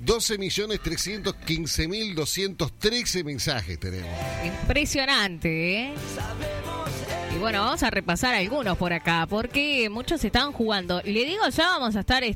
12.315.213 mensajes tenemos. Impresionante, ¿eh? Y bueno, vamos a repasar algunos por acá, porque muchos están jugando. Le digo, ya vamos a estar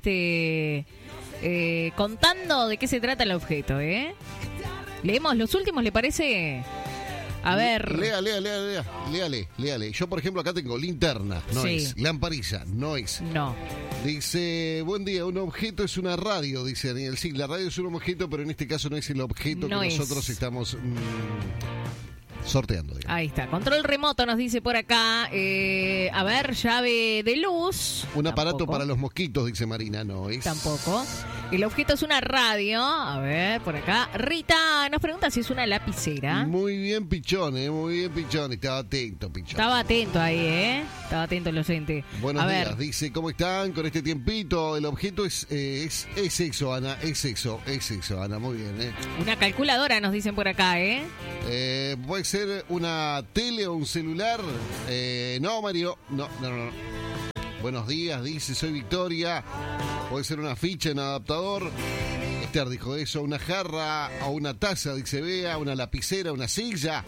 contando de qué se trata el objeto, ¿eh? Leemos los últimos, ¿le parece? A ver. Léale. Yo, por ejemplo, acá tengo linterna, no sí. es. Lamparilla, no es. No. Dice, buen día, un objeto es una radio, dice Daniel. Sí, la radio es un objeto, pero en este caso no es el objeto no que es. nosotros estamos sorteando, digamos. Ahí está. Control remoto nos dice por acá. A ver, llave de luz. Un aparato Tampoco. para los mosquitos, dice Marina, no es. Tampoco. El objeto es una radio. A ver, por acá. Rita nos pregunta si es una lapicera. Muy bien, Pichón, muy bien, Pichón. Estaba atento, Pichón. Estaba atento ahí, ¿eh? Estaba atento el oyente. Buenos a días, ver. dice, ¿cómo están con este tiempito? El objeto es sexo, Ana, es sexo, Ana, muy bien, ¿eh? Una calculadora nos dicen por acá, ¿eh? ¿Puede ser una tele o un celular? No, Mario, no. Buenos días, dice, soy Victoria. Puede ser una ficha, un adaptador. Esther dijo eso, una jarra o una taza, dice Bea, una lapicera, una silla.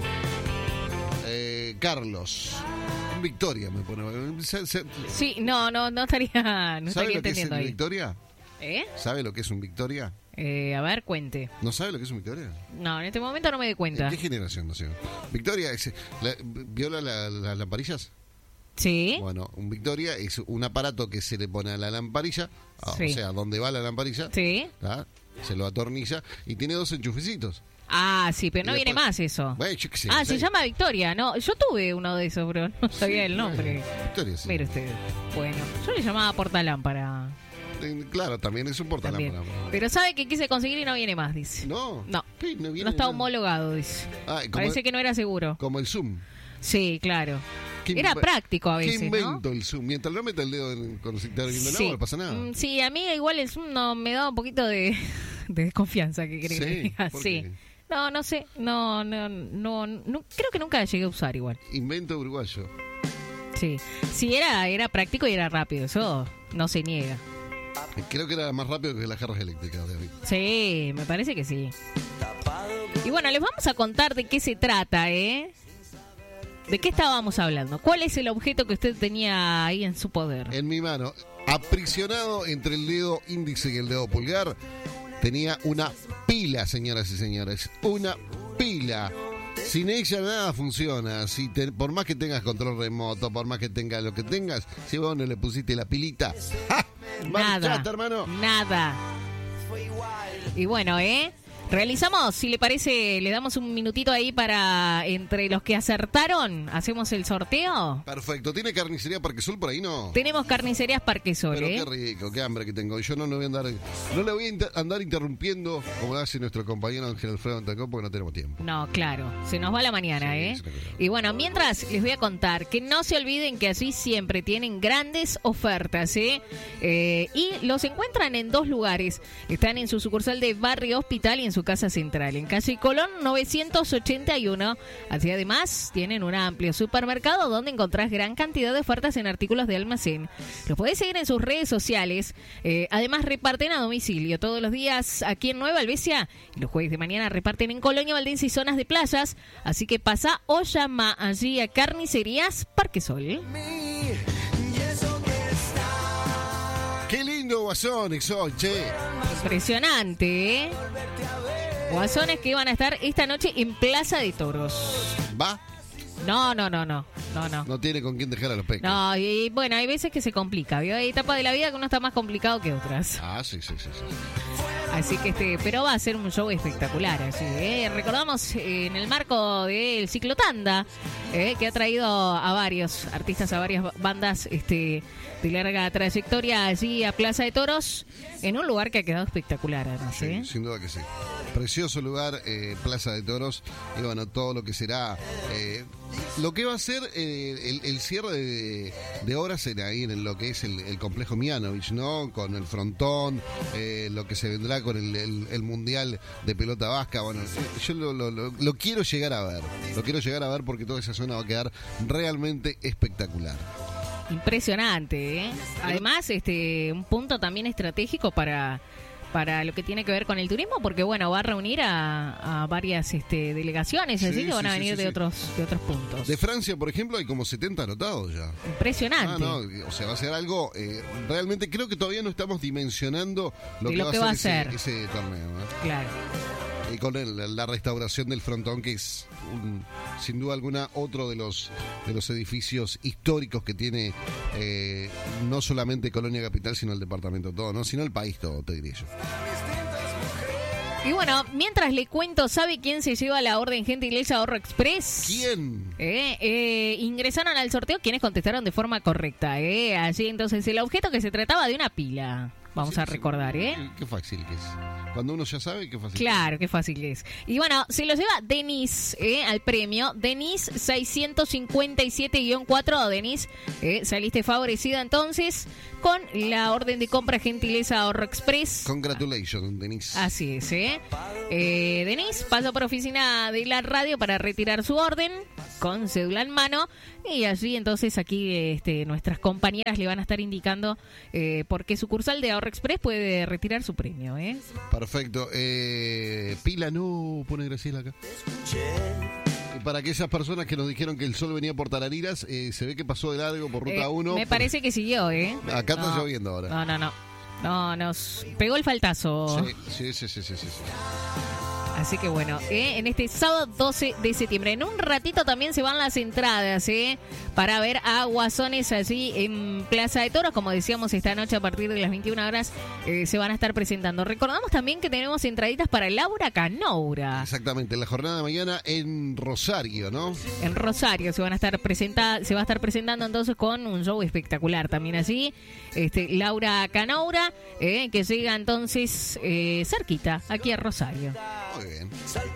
Carlos. Victoria me pone. Sí, no estaría entendiendo ¿Sabe lo que es un ahí. Victoria? ¿Eh? ¿Sabe lo que es un Victoria? A ver, cuente. ¿No sabe lo que es un Victoria? No, en este momento no me doy cuenta. ¿En qué generación nació? Victoria, ¿viola las lamparillas? Sí. Bueno, un Victoria es un aparato que se le pone a la lamparilla, Sí. o sea, donde va la lamparilla, Sí. ¿tá? Se lo atornilla y tiene 2 enchufecitos. Ah, sí, pero no Y viene después- más eso. Bueno, yo qué sé, Ah, no sé. se llama Victoria, ¿no? Yo tuve uno de esos, pero no sabía el nombre. Victoria, sí. Mire usted. Bueno, yo le llamaba portalámpara. Claro, también es un También. portalámpara. Pero sabe que quise conseguir y no viene más, dice. No. No. ¿Qué? No viene No está nada. homologado, dice. Ah, como, Parece que no era seguro. como el Zoom. Sí, claro. ¿Qué Era inve- práctico a ¿Qué veces, invento el Zoom? Mientras no meta el dedo cuando se está viendo el agua, no pasa nada. Sí, a mí igual el Zoom no me da un poquito de desconfianza, que creo que Sí, diga. ¿por Sí. qué? No sé, no, creo que nunca llegué a usar igual. Invento uruguayo. Sí, sí era práctico y era rápido, eso no se niega. Creo que era más rápido que las jarras eléctricas de hoy. Sí, me parece que sí. Y bueno, les vamos a contar de qué se trata, ¿eh? ¿De qué estábamos hablando? ¿Cuál es el objeto que usted tenía ahí en su poder? En mi mano, aprisionado entre el dedo índice y el dedo pulgar, tenía una pila, señoras y señores. Una pila. Sin ella nada funciona. Por más que tengas control remoto, por más que tengas lo que tengas, si vos no le pusiste la pilita, ¡ja! Nada, Marchaste, hermano. nada. Y bueno, realizamos, si le parece, le damos un minutito ahí para, entre los que acertaron, hacemos el sorteo. Perfecto. ¿Tiene carnicería Parque Sol por ahí? No. Tenemos carnicerías Parque Sol, Pero qué rico, qué hambre que tengo. Yo no le voy a andar interrumpiendo como hace nuestro compañero Ángel Alfredo Antacó porque no tenemos tiempo. No, claro, se nos va la mañana, Sí, ¿eh? se nos va. Y bueno, mientras les voy a contar que no se olviden que allí siempre tienen grandes ofertas, ¿eh? Y los encuentran en 2 lugares. Están en su sucursal de Barrio Hospital y en su casa central, en calle Colón 981. Así además tienen un amplio supermercado donde encontrás gran cantidad de ofertas en artículos de almacén. Los podés seguir en sus redes sociales. Además reparten a domicilio todos los días aquí en Nueva Albesia. Y los jueves de mañana reparten en Colonia, Valdense y zonas de playas. Así que pasa o llama allí a Carnicerías Parque Sol. Qué lindo Guasones hoy, che. Impresionante, ¿eh? Guasones que van a estar esta noche en Plaza de Toros. ¿Va? No. No tiene con quién dejar a los peques. No, y bueno, hay veces que se complica, ¿vio? Hay etapas de la vida que uno está más complicado que otras. Ah, sí. Así que pero va a ser un show espectacular, así, ¿eh? Recordamos en el marco del ciclo Tanda, que ha traído a varios artistas, a varias bandas de larga trayectoria allí a Plaza de Toros, en un lugar que ha quedado espectacular, además, Sí, ¿eh? sin duda que sí. Precioso lugar, Plaza de Toros, y bueno, todo lo que será, lo que va a ser el cierre de obras ahí en lo que es el complejo Mianovich, ¿no? Con el frontón, lo que se vendrá con el Mundial de Pelota Vasca. Bueno, yo lo quiero llegar a ver, porque toda esa zona va a quedar realmente espectacular. Impresionante, ¿eh? Además, un punto también estratégico para para lo que tiene que ver con el turismo, porque bueno, va a reunir a varias delegaciones, Sí, así que van a sí, venir sí, de sí. otros puntos. De Francia, por ejemplo, hay como 70 anotados ya. Impresionante. O sea, va a ser algo, realmente creo que todavía no estamos dimensionando lo De que lo que va va a a ser ser. ese torneo. Claro. Y con la restauración del frontón, que es sin duda alguna otro de los edificios históricos que tiene no solamente Colonia Capital, sino el departamento todo, ¿no? Sino el país todo, te diría yo. Y bueno, mientras le cuento, ¿sabe quién se lleva la orden Gentileza Ahorro Express? ¿Quién? Ingresaron al sorteo quienes contestaron de forma correcta. Así entonces el objeto que se trataba de una pila. Vamos a recordar, Qué fácil que es. Cuando uno ya sabe, qué fácil. Claro, qué fácil que es. Y bueno, se lo lleva Denis al premio. Denis 657-4. Denis, saliste favorecida entonces con la orden de compra Gentileza Ahorro Express. Congratulations, Denise. Así es, Denis pasó por oficina de la radio para retirar su orden con cédula en mano. Y allí entonces aquí nuestras compañeras le van a estar indicando por qué sucursal de Ahorro Express puede retirar su premio, Perfecto. Pila no, pone Graciela acá. Y para aquellas personas que nos dijeron que el sol venía por Tarariras, se ve que pasó de largo por Ruta 1. Me parece que siguió, Acá está lloviendo ahora. No, nos pegó el faltazo. Sí. Así que bueno, en este sábado 12 de septiembre. En un ratito también se van las entradas, para ver a Guasones allí en Plaza de Toros. Como decíamos, esta noche a partir de las 21 horas se van a estar presentando. Recordamos también que tenemos entraditas para Laura Canoura. Exactamente, la jornada de mañana en Rosario, ¿no? En Rosario se va a estar presentando entonces con un show espectacular también allí. Laura Canoura, que llega entonces cerquita, aquí a Rosario. Muy bien.